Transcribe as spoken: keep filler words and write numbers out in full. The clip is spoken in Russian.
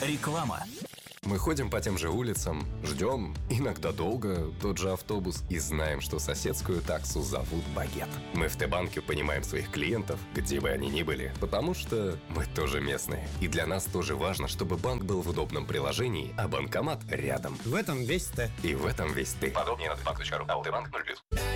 Реклама. Мы ходим по тем же улицам, ждем, иногда долго, тот же автобус и знаем, что соседскую таксу зовут Багет. Мы в Т-банке понимаем своих клиентов, где бы они ни были, потому что мы тоже местные. И для нас тоже важно, чтобы банк был в удобном приложении, а банкомат рядом. В этом весь Т. И в этом весь ты. Подробнее на т банк точка ру. АО Т-банк ноль плюс.